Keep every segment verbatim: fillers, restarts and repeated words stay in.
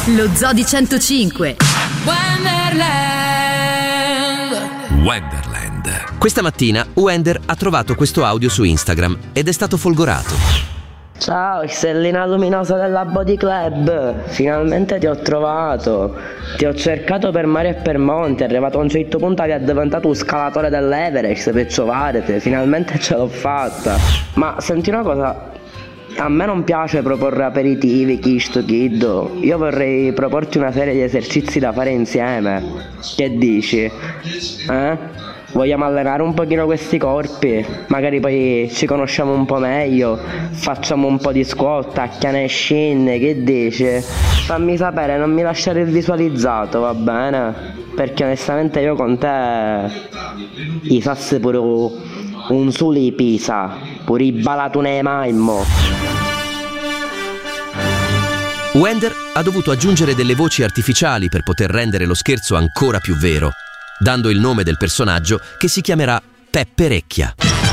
Lo Zoo di centocinque. Wonderland. Wonderland. Questa mattina Wender ha trovato questo audio su Instagram ed è stato folgorato. Ciao, stellina luminosa della Body Club, finalmente ti ho trovato. Ti ho cercato per mare e per monte, è arrivato a un certo punto che è diventato un scalatore dell'Everest per trovarti, finalmente ce l'ho fatta. Ma senti una cosa, a me non piace proporre aperitivi, chisto, kiddo. Io vorrei proporti una serie di esercizi da fare insieme. Che dici? Eh? Vogliamo allenare un pochino questi corpi? Magari poi ci conosciamo un po' meglio. Facciamo un po' di squat, tacchiane e shin, che dici? Fammi sapere, non mi lasciare il visualizzato, va bene? Perché onestamente io con te i sassi pure un suli pisa, pure i balatune mai mo. Wender ha dovuto aggiungere delle voci artificiali per poter rendere lo scherzo ancora più vero, dando il nome del personaggio che si chiamerà Pepperecchia.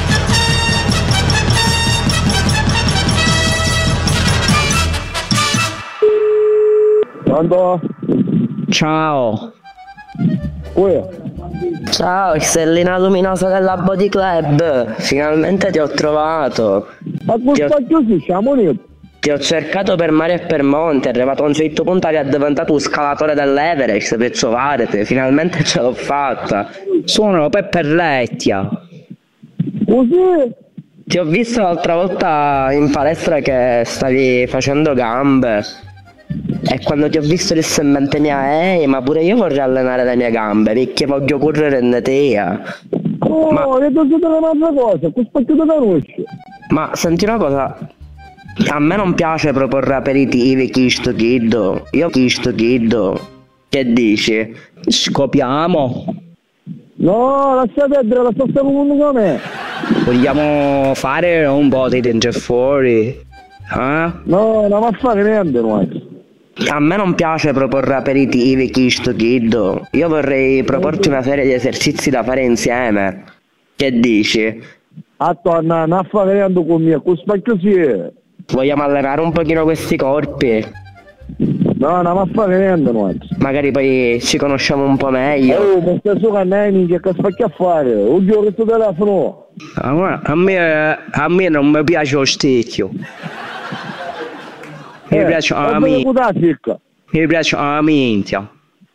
Pronto? Ciao. Uè. Ciao, stellina luminosa della Body Club, finalmente ti ho trovato. Ma questo così siamo noi. Ti ho cercato per mare e per monte, è arrivato a un certo punto che è diventato un scalatore dell'Everest per trovarti, finalmente ce l'ho fatta. Sono Pepperecchia. Così? Ti ho visto l'altra volta in palestra che stavi facendo gambe e quando ti ho visto dissi in mente mia, ehi, ma pure io vorrei allenare le mie gambe perché voglio correre in te. Oh, ma... ho detto un'altra cosa, questo ti conosci. Ma senti una cosa, a me non piace proporre aperitivi, chisto, kiddo. Io chisto, kiddo. Che dici? Scopiamo? No, lascia perdere, la sto stando con me. Vogliamo fare un po' di dentro e fuori? Eh? No, non va a fare niente noi. A me non piace proporre aperitivi, chisto, kiddo. Io vorrei proporti una serie di esercizi da fare insieme. Che dici? Attorno, non a fare niente con me, questo così è. Vogliamo allenare un pochino questi corpi? No, non va a fare niente noi. Magari poi ci conosciamo un po' meglio. Oh, ma stesso cannani, che spacchi a fare? Oddio, questo telefono. A me, a me non mi piace lo stecchio. Mi piace la minchia. Mi piace la minchia.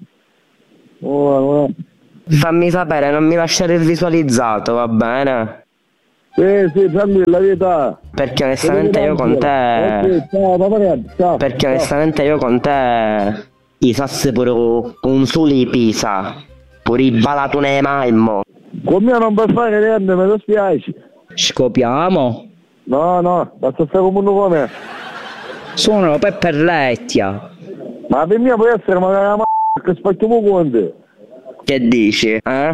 Oh, fammi sapere, non mi lasciare il visualizzato, va bene? Sì, sì, tranquilla, vita. Perché onestamente io con te... Okay, ciao, papà, ciao. Perché onestamente io con te... I sassi pure un suli pisa. Pure i balatune mai mo. Con me non puoi fare niente, mi dispiace. Scopiamo? No, no, basta stare con uno come me. Sono Pepperecchia. Ma per me può essere magari la m***a che spacchiamo con te. Che dici, eh?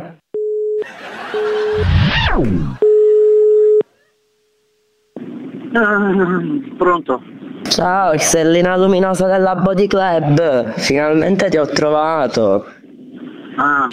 Pronto? Ciao, stellina luminosa della Body Club, finalmente ti ho trovato. Ah.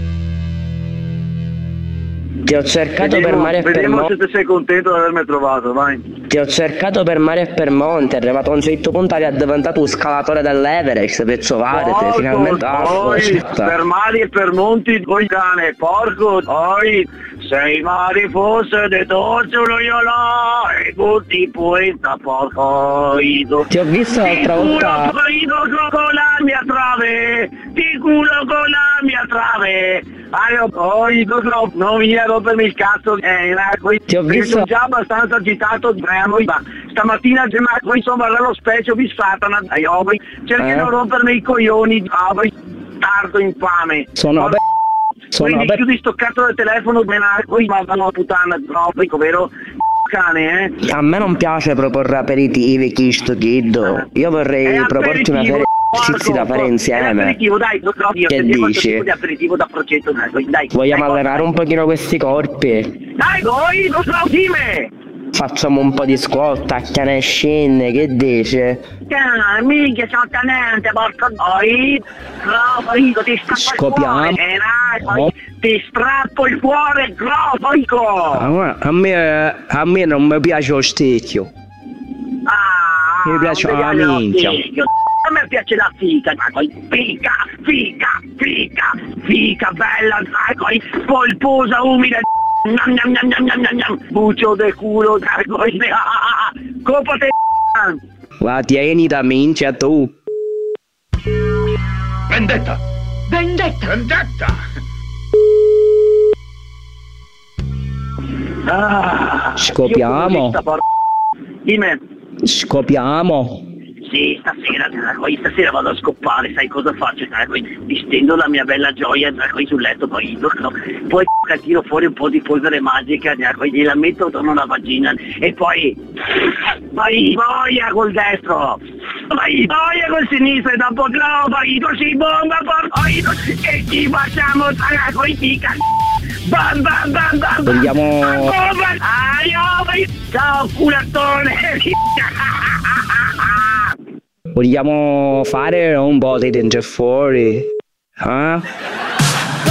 Ti ho cercato Vediamo, per mare e per vediamo monte. se sei contento di avermi trovato, vai. Ti ho cercato per mare e per monte, è arrivato a un certo punto che è diventato un scalatore dell'Everest per trovarti, Porco, finalmente. Poi, per mari e per monti, poi cane, porco, poi, sei mari fosse de torciolo io là, e tutti puenta, porco, ido. Ti ho visto l'altra volta. Ti culo con la mia trave, ti culo con la mia trave. Ah, poi no, non viene a rompermi il cazzo, eh, qui, ti ho visto sono già abbastanza agitato, ma stamattina ma poi insomma allo specchio vi satana, dai, oh, cerchi di eh? non rompermi i coglioni, oh, tardo infame. Sono oh, be- sono quindi be- chiudi sto cazzo del telefono, me la poi ma vanno a puttana, no, vero? Cane, eh? A me non piace proporre aperitivi, chisto, kiddo. Io vorrei proporti una serie di esercizi da fare insieme. Aperitivo, dai, no, io che dici? Di aperitivo da progetto, dai, dai. Vogliamo dai, allenare dai. un pochino questi corpi? Dai, voi, non so, dimmi! Facciamo un po' di squat, tacchiane e shin, che dici? Ah, minchia, sono tenente, porco doi! No, ti strappo Scopiamo. il cuore, eh, dai, ti strappo il cuore, grofico! A me, a me non mi piace lo stecchio. Ah, mi piace la minchia. A me piace la fica, poi fica, fica, fica, fica bella, poi polposa, umida, Nam nam nam nam nam nam nam, bucio de culo, poi copa te. Va, tieni da minchia tu. Vendetta! Vendetta! Vendetta! Ah, Scopiamo. Dimmi. Scopiamo. Sì, stasera, poi stasera vado a scoppare, sai cosa faccio? Poi distendo la mia bella gioia poi sul letto, poi, no? Poi tiro fuori un po' di polvere magica, poi gliela metto attorno alla vagina e poi vai boia col destro, vai boia col sinistro e dopo no, poi così bomba, poi e ci facciamo poi fica. Bam bam bam bam bam. Vogliamo... Aio, ciao culattone. Vogliamo fare un po' di dentro fuori? Eh?